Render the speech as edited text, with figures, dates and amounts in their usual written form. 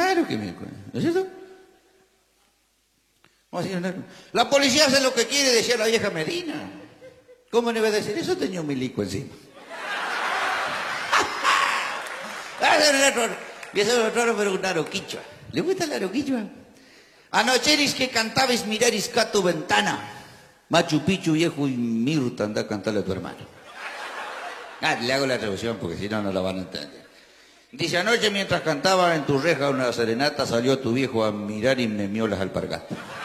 Claro que me cuenta. ¿No es cierto? ¿Cómo así, no? La policía hace lo que quiere, decía la vieja Medina. ¿Cómo le iba a decir eso? Tenía un milico encima. Y eso es otro, pero un aroquichua. ¿Le gusta el aroquichua? Anoche eres que cantabas miraris ca tu ventana. Machu Picchu, viejo y Mirta, anda a cantarle a tu hermano. Le hago la traducción porque si no, no la van a entender. Dice, anoche mientras cantaba en tu reja una serenata, salió tu viejo a mirar y me mió las alpargatas.